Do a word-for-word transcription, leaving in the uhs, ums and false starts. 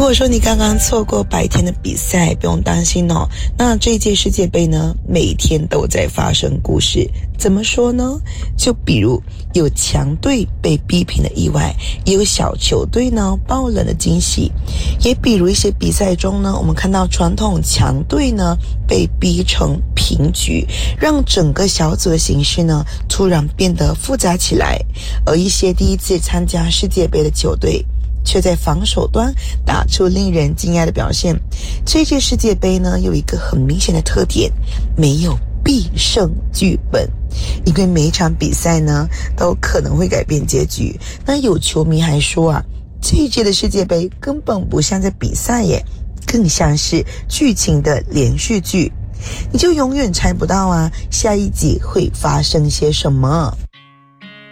果说你刚刚错过白天的比赛，不用担心哦。那这一届世界杯呢，每天都在发生故事。怎么说呢？就比如有强队被逼平的意外，也有小球队呢爆冷的惊喜，也比如一些比赛中呢，我们看到传统强队呢被逼成平局，让整个小组的形势呢突然变得复杂起来。而一些第一次参加世界杯的球队却在防守端打出令人惊讶的表现。这届世界杯呢，有一个很明显的特点，没有必胜剧本，因为每一场比赛呢都可能会改变结局。那有球迷还说啊，这一届的世界杯根本不像在比赛耶，更像是剧情的连续剧，你就永远猜不到啊下一集会发生些什么。